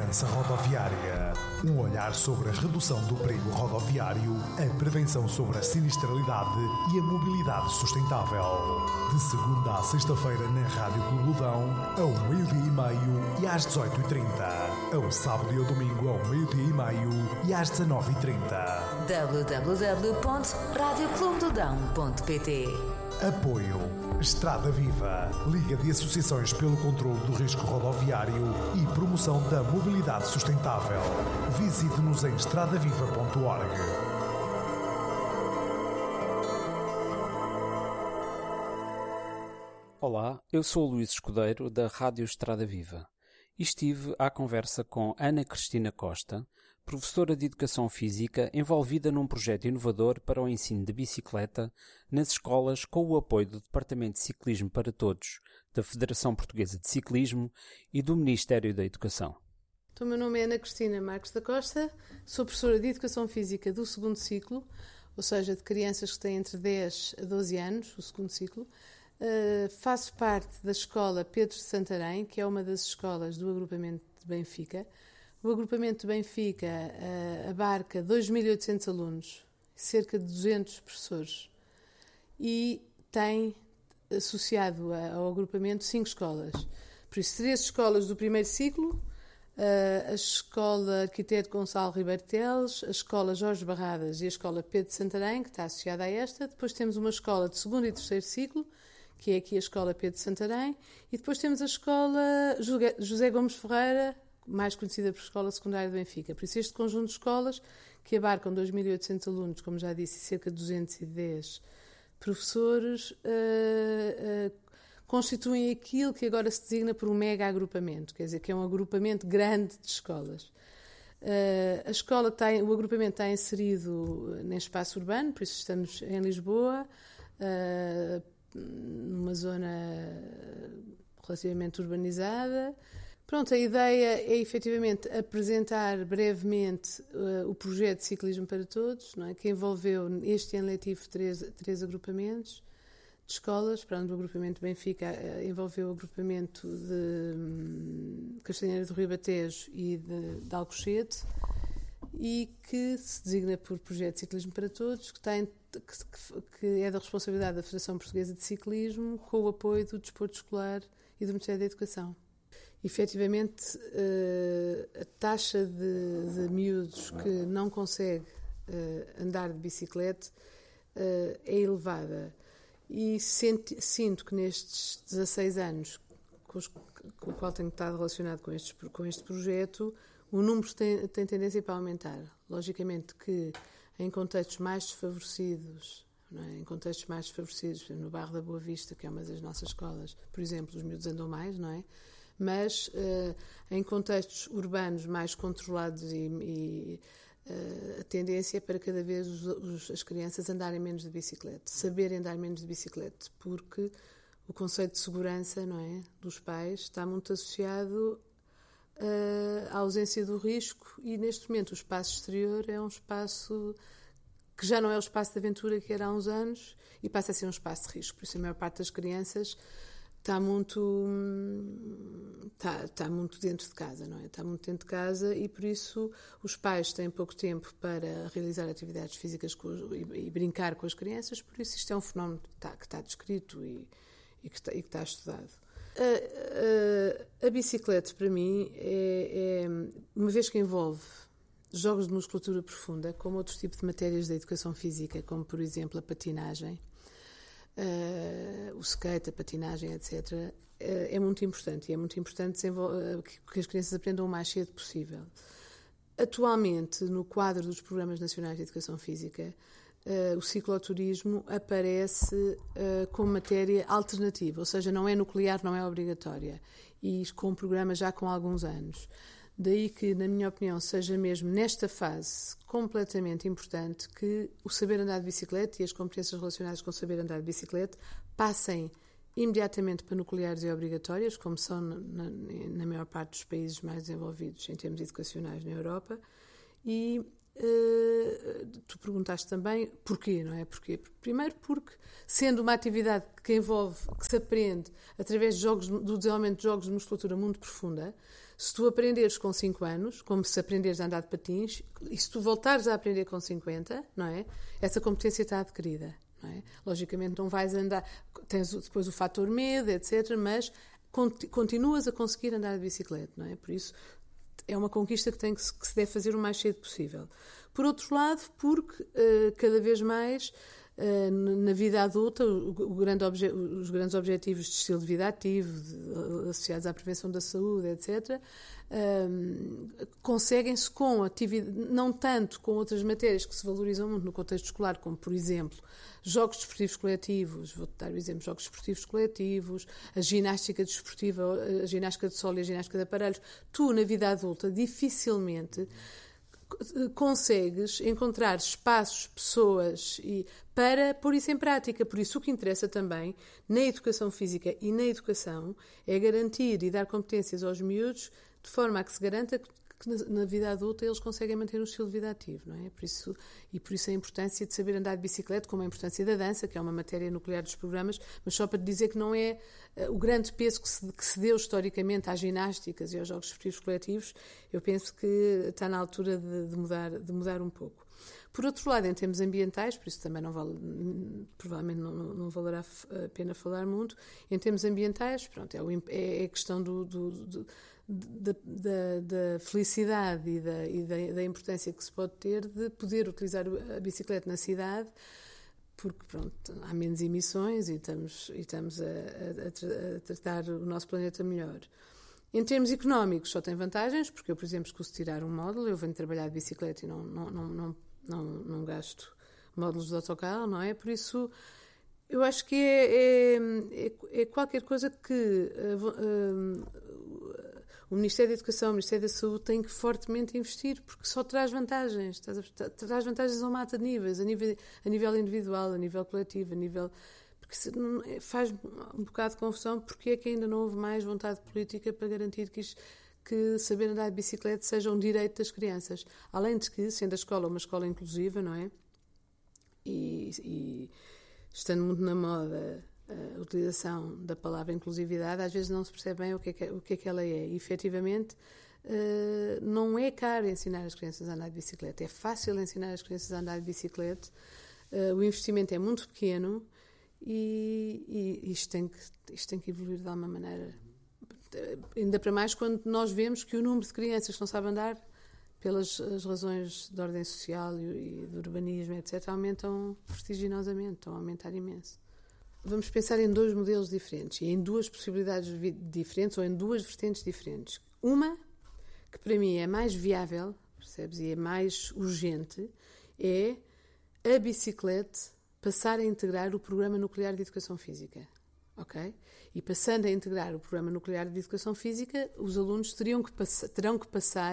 Segurança Rodoviária. Um olhar sobre a redução do perigo rodoviário, a prevenção sobre a sinistralidade e a mobilidade sustentável. De segunda à sexta-feira na Rádio Clubedão, ao 12h30 e às 18h30. Ao sábado e ao domingo ao 12h30 e às 19h30. www.radioclubedodão.pt. Apoio Estrada Viva, Liga de Associações pelo Controlo do Risco Rodoviário e Promoção da Mobilidade Sustentável. Visite-nos em estradaviva.org. Olá, eu sou o Luís Escudeiro da Rádio Estrada Viva e estive à conversa com Ana Cristina Costa, professora de Educação Física envolvida num projeto inovador para o ensino de bicicleta nas escolas com o apoio do Departamento de Ciclismo para Todos, da Federação Portuguesa de Ciclismo e do Ministério da Educação. Então, o meu nome é Ana Cristina Marques da Costa, sou professora de Educação Física do segundo ciclo, ou seja, de crianças que têm entre 10 a 12 anos, o segundo ciclo. Faço parte da escola Pedro de Santarém, que é uma das escolas do agrupamento de Benfica. O agrupamento de Benfica abarca 2.800 alunos, cerca de 200 professores, e tem associado ao agrupamento 5 escolas. Por isso, 3 escolas do primeiro ciclo, a Escola Arquiteto Gonçalo Ribeiro Teles, a Escola Jorge Barradas e a Escola Pedro de Santarém, que está associada a esta. Depois temos uma escola de segundo e terceiro ciclo, que é aqui a Escola Pedro de Santarém, e depois temos a Escola José Gomes Ferreira, mais conhecida por Escola Secundária de Benfica. Por isso, este conjunto de escolas, que abarcam 2.800 alunos, como já disse, e cerca de 210 professores, constituem aquilo que agora se designa por um mega agrupamento, quer dizer, que é um agrupamento grande de escolas. O agrupamento está inserido em espaço urbano, por isso estamos em Lisboa, numa zona relativamente urbanizada. Pronto, a ideia é efetivamente apresentar brevemente o projeto de Ciclismo para Todos, não é? Que envolveu este ano letivo três agrupamentos de escolas. Para onde o agrupamento de Benfica envolveu o agrupamento de Castanheira do Ribatejo e de Alcochete, e que se designa por Projeto de Ciclismo para Todos, que é da responsabilidade da Federação Portuguesa de Ciclismo, com o apoio do Desporto Escolar e do Ministério da Educação. Efetivamente, a taxa de miúdos que não consegue andar de bicicleta é elevada, e sinto que nestes 16 anos com o qual tenho estado relacionado com este projeto, o número tem tendência para aumentar. Logicamente que em contextos mais desfavorecidos, não é? Em contextos mais desfavorecidos, por exemplo, no bairro da Boa Vista, que é uma das nossas escolas, por exemplo, os miúdos andam mais, não é? Mas em contextos urbanos mais controlados a tendência é para cada vez as crianças andarem menos de bicicleta, saberem andar menos de bicicleta, porque o conceito de segurança, não é, dos pais está muito associado à ausência do risco, e neste momento o espaço exterior é um espaço que já não é o espaço de aventura que era há uns anos e passa a ser um espaço de risco. Por isso a maior parte das crianças está muito dentro de casa, não é? Está muito dentro de casa, e por isso os pais têm pouco tempo para realizar atividades físicas e brincar com as crianças. Por isso isto é um fenómeno que está descrito e que está estudado. A bicicleta, para mim, é uma vez que envolve jogos de musculatura profunda, como outros tipos de matérias da educação física, como por exemplo a patinagem, o skate, a patinagem, etc., é muito importante. E é muito importante que as crianças aprendam o mais cedo possível. Atualmente, no quadro dos Programas Nacionais de Educação Física, o cicloturismo aparece como matéria alternativa, ou seja, não é nuclear, não é obrigatória, e com um programa já com alguns anos. Daí que, na minha opinião, seja mesmo nesta fase completamente importante que o saber andar de bicicleta e as competências relacionadas com o saber andar de bicicleta passem imediatamente para nucleares e obrigatórias, como são na maior parte dos países mais desenvolvidos em termos educacionais na Europa, e tu perguntaste também porquê, não é? Porquê? Primeiro porque, sendo uma atividade que se aprende através do desenvolvimento de jogos de musculatura muito profunda, se tu aprenderes com 5 anos, como se aprenderes a andar de patins, e se tu voltares a aprender com 50, não é? Essa competência está adquirida, não é? Logicamente não vais andar, tens depois o fator medo, etc., mas continuas a conseguir andar de bicicleta, não é? Por isso é uma conquista que se deve fazer o mais cedo possível. Por outro lado, porque cada vez mais na vida adulta os grandes objetivos de estilo de vida ativo, associados à prevenção da saúde, etc., conseguem-se com atividade, não tanto com outras matérias que se valorizam muito no contexto escolar, como, por exemplo, jogos desportivos coletivos, vou-te dar o exemplo, jogos desportivos coletivos, a ginástica desportiva, a ginástica de solo e a ginástica de aparelhos. Tu, na vida adulta, dificilmente consegues encontrar espaços, pessoas para pôr isso em prática. Por isso, o que interessa também na educação física e na educação é garantir e dar competências aos miúdos de forma a que se garanta que na vida adulta eles conseguem manter um estilo de vida ativo, não é? Por isso a importância de saber andar de bicicleta, como a importância da dança, que é uma matéria nuclear dos programas, mas só para te dizer que não é o grande peso que se deu historicamente às ginásticas e aos jogos esportivos coletivos. Eu penso que está na altura de mudar um pouco. Por outro lado, em termos ambientais, por isso também provavelmente não valerá a pena falar muito, em termos ambientais, pronto, é a questão da felicidade e da importância que se pode ter de poder utilizar a bicicleta na cidade, porque pronto, há menos emissões e estamos a tratar o nosso planeta melhor. Em termos económicos só tem vantagens, porque eu, por exemplo, escuso tirar um módulo, eu venho trabalhar de bicicleta e não gasto módulos de autocarro, não é? Por isso eu acho que é qualquer coisa que o Ministério da Educação, o Ministério da Saúde têm que fortemente investir, porque só traz vantagens. Traz vantagens a uma mata de níveis, a nível individual, a nível coletivo, porque faz um bocado de confusão porque é que ainda não houve mais vontade política para garantir que saber andar de bicicleta seja um direito das crianças. Além de que, sendo a escola uma escola inclusiva, não é? E estando muito na moda a utilização da palavra inclusividade, às vezes não se percebe bem o que é que ela é. E, efetivamente, não é caro ensinar as crianças a andar de bicicleta. É fácil ensinar as crianças a andar de bicicleta. O investimento é muito pequeno e isto tem que evoluir de alguma maneira. Ainda para mais quando nós vemos que o número de crianças que não sabem andar, pelas as razões de ordem social e do urbanismo, etc., aumentam vertiginosamente, estão a aumentar imenso. Vamos pensar em 2 modelos diferentes e em 2 possibilidades diferentes ou em 2 vertentes diferentes. Uma, que para mim é mais viável, percebes, e é mais urgente, é a bicicleta passar a integrar o Programa Nuclear de Educação Física. Okay? E passando a integrar o Programa Nuclear de Educação Física, os alunos terão que passar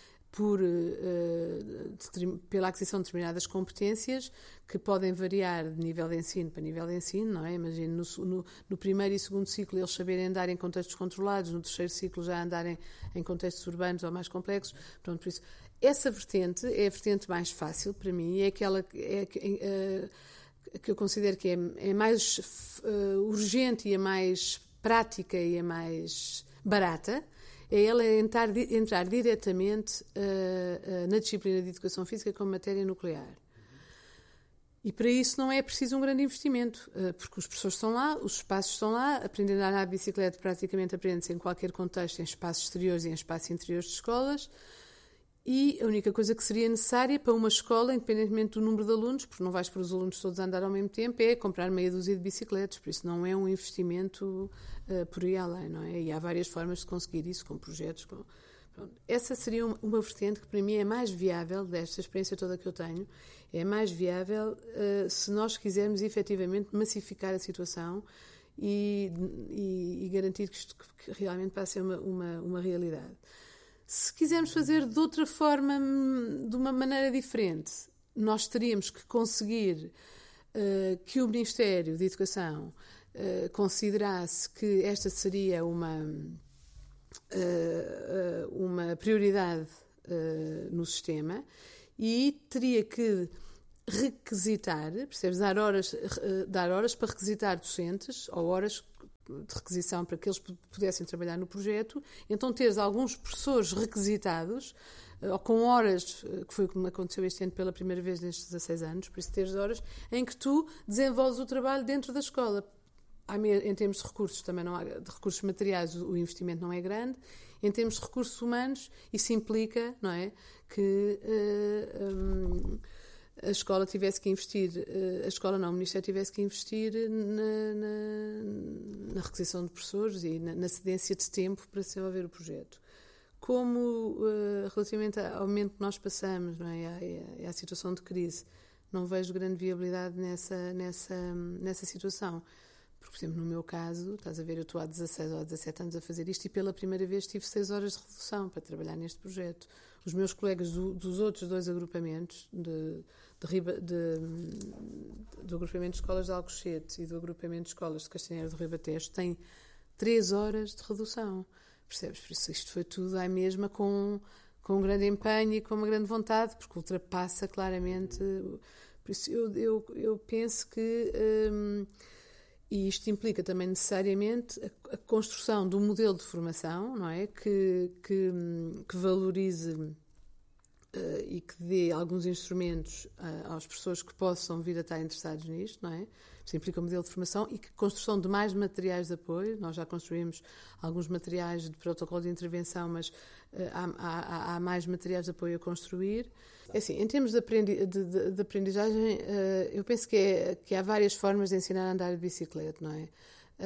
pela aquisição de determinadas competências que podem variar de nível de ensino para nível de ensino, não é? Imagino no primeiro e segundo ciclo eles saberem andar em contextos controlados, no terceiro ciclo já andarem em contextos urbanos ou mais complexos. Pronto, por isso, essa vertente é a vertente mais fácil para mim, é aquela que eu considero que é mais urgente e a mais prática e a mais barata. É ela entrar diretamente na disciplina de Educação Física como matéria nuclear. E para isso não é preciso um grande investimento, porque os professores estão lá, os espaços estão lá, aprender a andar de bicicleta praticamente aprende-se em qualquer contexto, em espaços exteriores e em espaços interiores de escolas, e a única coisa que seria necessária para uma escola, independentemente do número de alunos, porque não vais para os alunos todos a andar ao mesmo tempo, é comprar meia dúzia de bicicletas, por isso não é um investimento por aí além, não é? E há várias formas de conseguir isso, com projetos. Essa seria uma vertente que para mim é mais viável, desta experiência toda que eu tenho, é mais viável se nós quisermos efetivamente massificar a situação e garantir que isto que realmente passe a ser uma realidade. Se quisermos fazer de outra forma, de uma maneira diferente, nós teríamos que conseguir que o Ministério da Educação considerasse que esta seria uma prioridade no sistema e teria que requisitar, percebes? Dar horas para requisitar docentes, ou horas de requisição para que eles pudessem trabalhar no projeto. Então teres alguns professores requisitados, ou com horas, que foi como aconteceu este ano pela primeira vez nestes 16 anos, por isso teres horas em que tu desenvolves o trabalho dentro da escola. Em termos de recursos, também não há, de recursos materiais, o investimento não é grande. Em termos de recursos humanos, isso implica, não é, que a escola tivesse que investir, o Ministério tivesse que investir na requisição de professores e na cedência de tempo para desenvolver o projeto. Como, relativamente ao momento que nós passamos, não é, à situação de crise, não vejo grande viabilidade nessa situação. Porque, por exemplo, no meu caso, estás a ver, eu estou há 16 ou 17 anos a fazer isto e pela primeira vez tive 6 horas de redução para trabalhar neste projeto. Os meus colegas dos outros 2 agrupamentos, do agrupamento de escolas de Alcochete e do agrupamento de escolas de Castanheira do Ribatejo, têm 3 horas de redução. Percebes? Por isso isto foi tudo à mesma com um grande empenho e com uma grande vontade, porque ultrapassa claramente. Por isso eu penso que... e isto implica também necessariamente a construção de um modelo de formação, não é? Que valorize e que dê alguns instrumentos às pessoas que possam vir a estar interessados nisto, não é? Isso implica um modelo de formação e que construção de mais materiais de apoio. Nós já construímos alguns materiais de protocolo de intervenção, mas há mais materiais de apoio a construir. É assim, em termos de aprendizagem, eu penso que há várias formas de ensinar a andar de bicicleta, não é?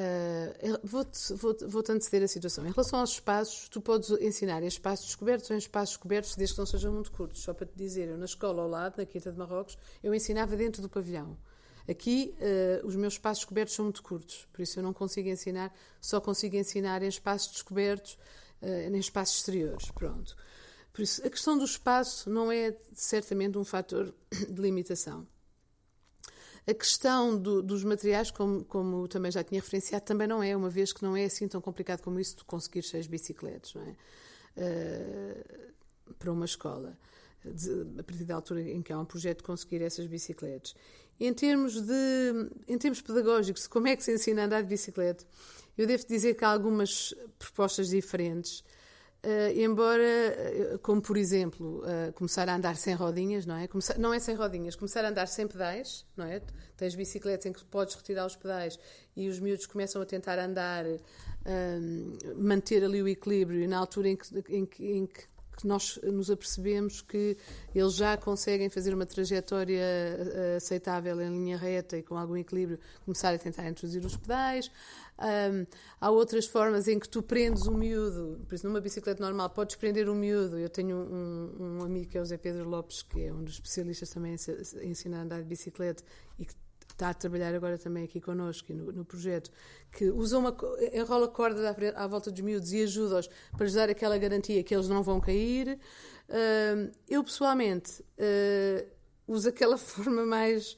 Vou-te anteceder a situação. Em relação aos espaços, tu podes ensinar em espaços descobertos ou em espaços cobertos, desde que não sejam muito curtos. Só para te dizer, eu na escola ao lado, na Quinta de Marrocos, eu ensinava dentro do pavilhão. Aqui, os meus espaços cobertos são muito curtos, por isso eu não consigo ensinar, só consigo ensinar em espaços descobertos, em espaços exteriores. Pronto. Por isso, a questão do espaço não é certamente um fator de limitação. A questão dos materiais, como também já tinha referenciado, também não é, uma vez que não é assim tão complicado como isso de conseguir 6 bicicletas, não é? Para uma escola, a partir da altura em que há um projeto de conseguir essas bicicletas. Em termos pedagógicos, como é que se ensina a andar de bicicleta? Eu devo dizer que há algumas propostas diferentes. Embora, como por exemplo, começar a andar sem rodinhas, não é? Não é sem rodinhas, começar a andar sem pedais, não é? Tens bicicletas em que podes retirar os pedais e os miúdos começam a tentar andar, manter ali o equilíbrio, e na altura em que nós nos apercebemos que eles já conseguem fazer uma trajetória aceitável em linha reta e com algum equilíbrio, começar a tentar introduzir os pedais. Há outras formas em que tu prendes o miúdo, por exemplo, numa bicicleta normal podes prender o miúdo. Eu tenho um amigo que é o Zé Pedro Lopes, que é um dos especialistas também em ensinar a andar de bicicleta e que está a trabalhar agora também aqui connosco no projeto, que enrola cordas à volta dos miúdos e ajuda-os para lhes dar aquela garantia que eles não vão cair. Eu pessoalmente uso aquela forma mais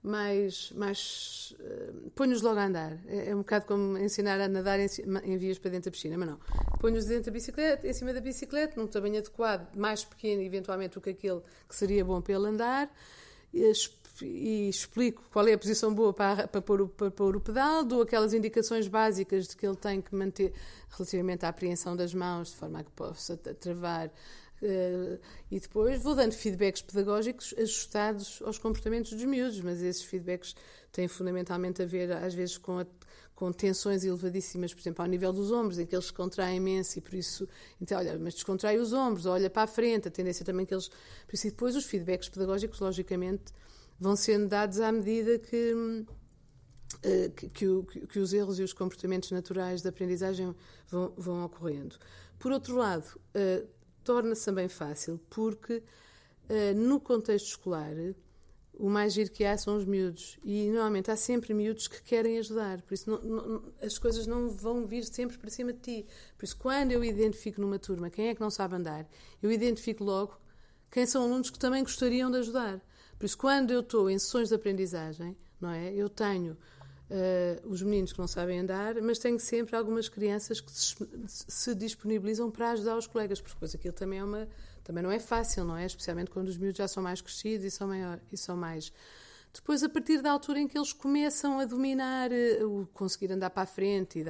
ponho-os logo a andar. É um bocado como ensinar a nadar em vias para dentro da piscina, mas não. Ponho-os dentro da bicicleta, em cima da bicicleta, num tamanho adequado, mais pequeno eventualmente do que aquele que seria bom para ele andar, e explico qual é a posição boa para pôr o pedal, dou aquelas indicações básicas de que ele tem que manter relativamente à apreensão das mãos, de forma a que possa travar, e depois vou dando feedbacks pedagógicos ajustados aos comportamentos dos miúdos, mas esses feedbacks têm fundamentalmente a ver, às vezes, com tensões elevadíssimas, por exemplo, ao nível dos ombros, em que eles se contraem imenso e por isso, então, olha, mas descontrai os ombros, olha para a frente, a tendência também que eles... Por isso, e depois os feedbacks pedagógicos, logicamente, vão sendo dados à medida que os erros e os comportamentos naturais da aprendizagem vão ocorrendo. Por outro lado, torna-se também fácil porque, no contexto escolar, o mais giro que há são os miúdos. E, normalmente, há sempre miúdos que querem ajudar. Por isso, as coisas não vão vir sempre para cima de ti. Por isso, quando eu identifico numa turma quem é que não sabe andar, eu identifico logo quem são alunos que também gostariam de ajudar. Por isso, quando eu estou em sessões de aprendizagem, não é? Eu tenho os meninos que não sabem andar, mas tenho sempre algumas crianças que se disponibilizam para ajudar os colegas, porque depois aquilo também também não é fácil, não é? Especialmente quando os miúdos já são mais crescidos e são mais... Depois, a partir da altura em que eles começam a dominar o conseguir andar para a frente